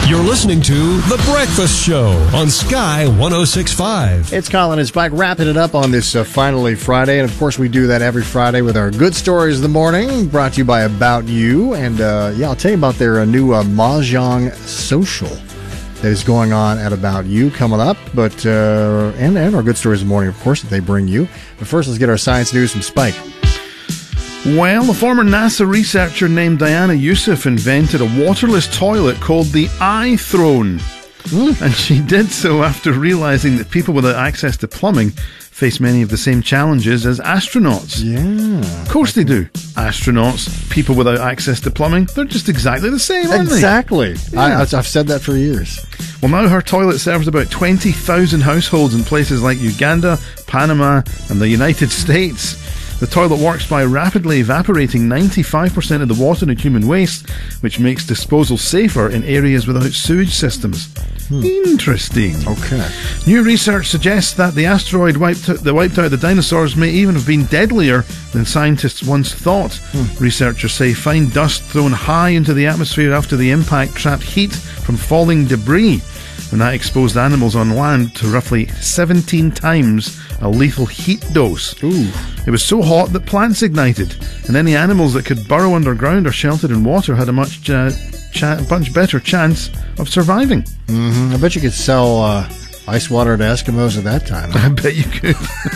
You're listening to The Breakfast Show on Sky 106.5. It's Colin and Spike wrapping it up on this Finally Friday. And, of course, we do that every Friday with our Good Stories of the Morning, brought to you by About You. And, I'll tell you about their new Mahjong Social that is going on at About You coming up. But and our Good Stories of the Morning, of course, that they bring you. But first, let's get our science news from Spike. Well, a former NASA researcher named Diana Youssef invented a waterless toilet called the iThrone. And she did so after realizing that people without access to plumbing face many of the same challenges as astronauts. Yeah. Of course they do. Astronauts, people without access to plumbing, they're just exactly the same, aren't they? Exactly. Yeah. I've said that for years. Well, now her toilet serves about 20,000 households in places like Uganda, Panama, and the United States. The toilet works by rapidly evaporating 95% of the water and human waste, which makes disposal safer in areas without sewage systems. Interesting. Okay. New research suggests that the asteroid that wiped out the dinosaurs may even have been deadlier than scientists once thought. Researchers say fine dust thrown high into the atmosphere after the impact trapped heat from falling debris, and that exposed animals on land to roughly 17 times a lethal heat dose. Ooh. It was so hot that plants ignited, and any animals that could burrow underground or sheltered in water had a much better chance of surviving. I bet you could sell ice water to Eskimos at that time. I bet you could.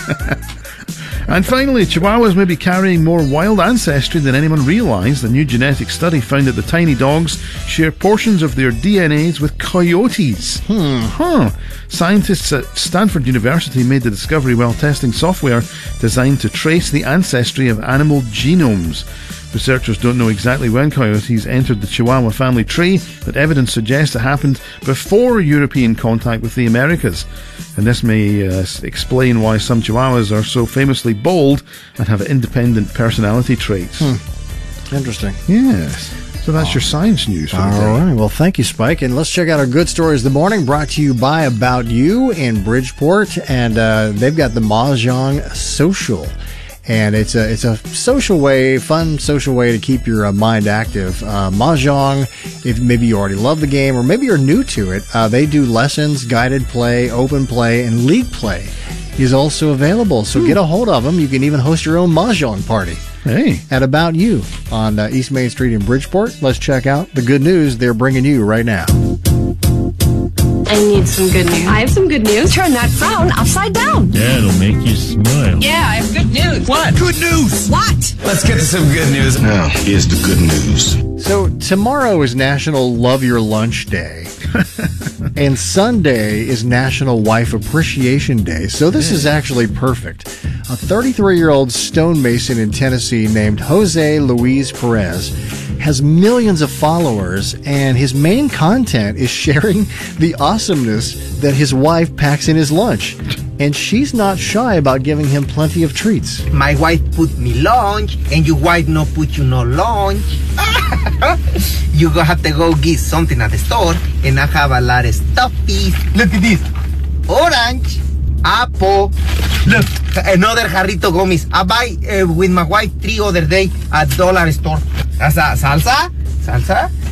And finally, Chihuahuas may be carrying more wild ancestry than anyone realised. A new genetic study found that the tiny dogs share portions of their DNAs with coyotes. Scientists at Stanford University made the discovery while testing software designed to trace the ancestry of animal genomes. Researchers don't know exactly when coyotes entered the Chihuahua family tree, but evidence suggests it happened before European contact with the Americas. And this may explain why some Chihuahuas are so famously bold and have independent personality traits. Interesting. Yes. So that's your science news for the day. All right. Well, thank you, Spike. And let's check out our Good Stories of the Morning, brought to you by About You in Bridgeport. And they've got the Mahjong Social. And it's a social way, fun social way to keep your mind active. Mahjong, if maybe you already love the game or maybe you're new to it, they do lessons, guided play, open play, and league play is also available. So get a hold of them. You can even host your own Mahjong party. Hey. At About You on East Main Street in Bridgeport. Let's check out the good news they're bringing you right now. I need some good news. I have some good news. Turn that frown upside down. That'll make you smile. Yeah, I have good news. What? Good news! What? Let's get to some good news. Now, here's the good news. So tomorrow is National Love Your Lunch Day. And Sunday is National Wife Appreciation Day. So this is actually perfect. A 33-year-old stonemason in Tennessee named Jose Luis Perez has millions of followers, and his main content is sharing the awesomeness that his wife packs in his lunch. And she's not shy about giving him plenty of treats. My wife put me lunch, and your wife no put you no lunch. You gonna have to go get something at the store, and I have a lot of stuffies. Look at this. Orange, apple. Look, another jarrito gummies. I buy with my wife 3 other day at dollar store. Salsa?